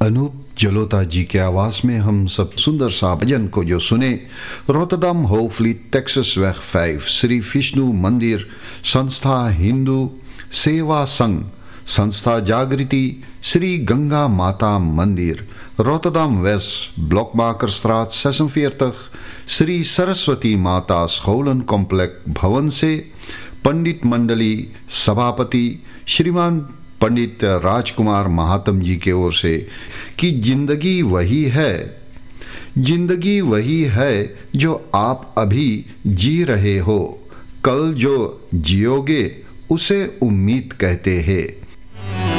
अनूप जलोटा जी के आवाज में हम सब सुंदर सा भजन को जो सुने, रोटरडम होपफ्लीट टेक्सास वेग 5 श्री विष्णु मंदिर संस्था हिंदू सेवा संघ संस्था जागृति श्री गंगा माता मंदिर रोटरडम वेस्ट ब्लॉकमाकरstraat 46 श्री सरस्वती माता scholen कॉम्प्लेक्स भवन से पंडित मंडली सभापति श्रीमान पंडित राजकुमार महात्म जी के ओर से कि जिंदगी वही है जो आप अभी जी रहे हो, कल जो जियोगे उसे उम्मीद कहते हैं।